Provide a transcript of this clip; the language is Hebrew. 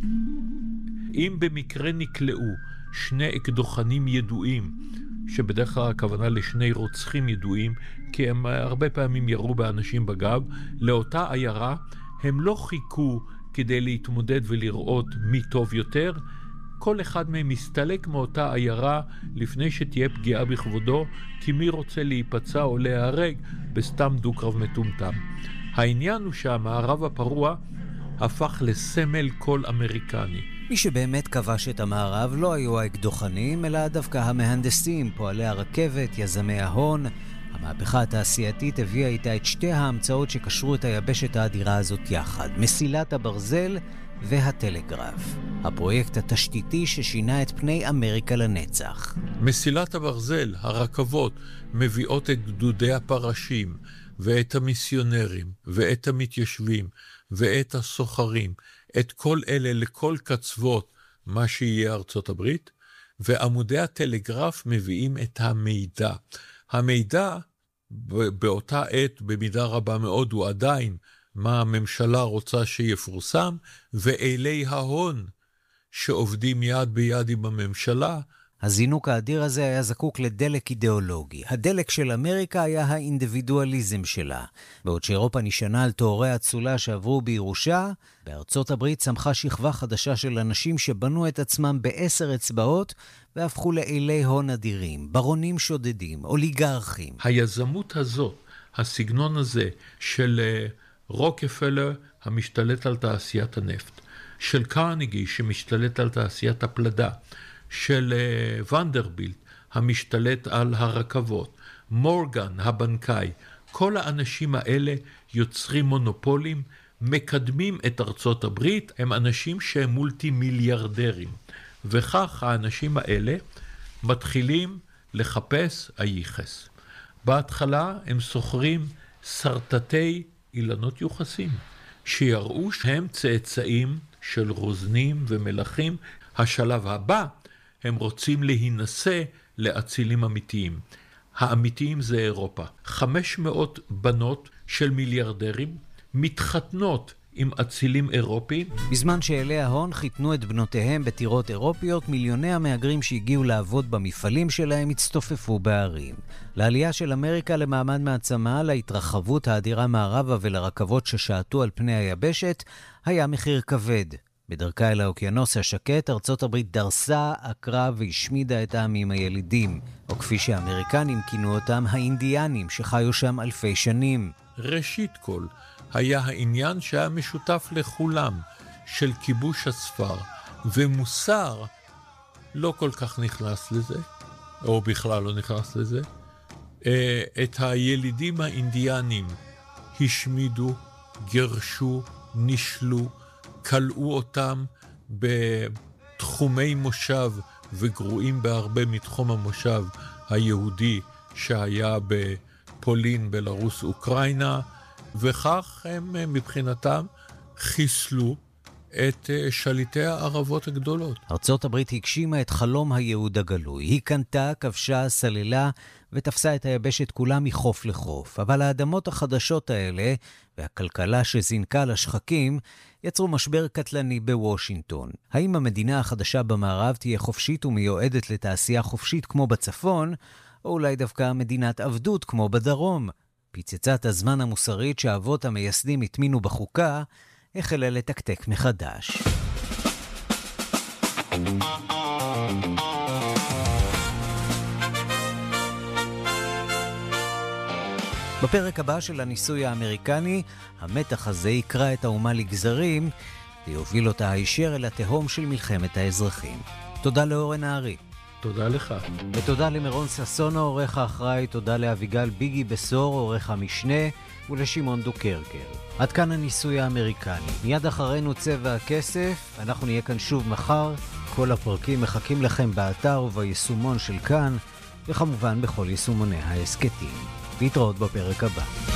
אם במקרה נקלעו שני אקדוחנים ידועים, שבדרך כלל הכוונה לשני רוצחים ידועים, כי הם הרבה פעמים ירו באנשים בגב, לאותה עיירה הם לא חיכו כדי להתמודד ולראות מי טוב יותר, כל אחד מהם מסתלק מאותה עיירה לפני שתהיה פגיעה בכבודו, כי מי רוצה להיפצע או להיהרג בסתם דו-קרב מטומטם. העניין הוא שהמערב הפרוע הפך לסמל כל אמריקני. מי שבאמת כבש את המערב לא היו האקדוחנים, אלא דווקא המהנדסים, פועלי הרכבת, יזמי ההון. המהפכה התעשייתית הביאה איתה את שתי ההמצאות שקשרו את היבשת האדירה הזאת יחד, מסילת הברזל והטלגרף, הפרויקט התשתיתי ששינה את פני אמריקה לנצח. מסילת הברזל, הרכבות, מביאות את גדודי הפרשים ואת המיסיונרים ואת המתיישבים ואת הסוחרים, את כל אלה לכל קצוות מה שיהיה ארצות הברית, ועמודי הטלגרף מביאים את המידע. המידע באותה עת במידה רבה מאוד הוא עדיין מה הממשלה רוצה שיפורסם, ואילי ההון שעובדים יד ביד עם הממשלה. הזינוק האדיר הזה היה זקוק לדלק אידיאולוגי. הדלק של אמריקה היה האינדיבידואליזם שלה. בעוד שאירופה נשענה על תאורי האצולה שעברו בירושה, בארצות הברית צמחה שכבה חדשה של אנשים שבנו את עצמם ב10 אצבעות, והפכו לאילי הון אדירים, ברונים שודדים, אוליגרכים. היזמות הזאת, הסגנון הזה של רוקפלר המשתלט על תעשיית הנפט, של קרנגי שמשתלט על תעשיית הפלדה, של ונדרבילט המשתלט על הרכבות, מורגן הבנקאי, כל האנשים האלה יוצרים מונופולים, מקדמים את ארצות הברית, הם אנשים שהם מולטי מיליארדרים, וכך האנשים האלה מתחילים לחפש היחס. בהתחלה הם סוחרים סרטטי אילנות יוחסים, שיראו שהם צאצאים של רוזנים ומלכים. השלב הבא, הם רוצים להינשא לאצילים אמיתיים. האמיתיים זה אירופה. 500 בנות של מיליארדרים מתחתנות עם אצילים אירופיים. בזמן שאלי ההון חיתנו את בנותיהם בטירות אירופיות, מיליוני המהגרים שהגיעו לעבוד במפעלים שלהם הצטופפו בערים. לעלייה של אמריקה למעמד מעצמה, להתרחבות האדירה מערבה ולרכבות ששעטו על פני היבשת, היה מחיר כבד. בדרכה אל האוקיינוס השקט, ארצות הברית דרסה, עקרה והשמידה את העמים הילידים, או כפי שהאמריקנים כינו אותם, האינדיאנים שחיו שם אלפי שנים. ראשית כל, היה העניין שהיה משותף לכולם, של כיבוש הספר, ומוסר לא כל כך נכנס לזה, או בכלל לא נכנס לזה. את הילידים האינדיאנים השמידו, גרשו, נשלו, קלעו אותם בתחומי מושב וגרועים בהרבה מתחום המושב היהודי שהיה בפולין, בלרוס, אוקראינה, וכך הם מבחינתם חיסלו את שליטי הערבות הגדולות. ארצות הברית הגשימה את חלום הייעוד הגלוי. היא קנתה, כבשה, סללה ותפסה את היבשת כולה מחוף לחוף. אבל האדמות החדשות האלה והכלכלה שזינקה לשחקים יצרו משבר קטלני בוושינגטון. האם המדינה החדשה במערב תהיה חופשית ומיועדת לתעשייה חופשית כמו בצפון, או אולי דווקא מדינת עבדות כמו בדרום? פיצצת הזמן המוסרית שהאבות המייסדים התמינו בחוקה החלה לתקתק מחדש. בפרק הבא של הניסוי האמריקני, המתח הזה יקרא את האומה לגזרים ויוביל אותה הישר אל התהום של מלחמת האזרחים. תודה לאורן נהרי. תודה לך. ותודה למרון ססונו, עורך האחראי, תודה לאביגל ביגי בסור, עורך המשנה, ולשמעון דוקרקר. עד כאן הניסוי האמריקני. מיד אחרינו צבע הכסף, אנחנו נהיה כאן שוב מחר. כל הפרקים מחכים לכם באתר וביישומון של כאן, וכמובן בכל יישומוני ההסקטים. להתראות בפרק הבא.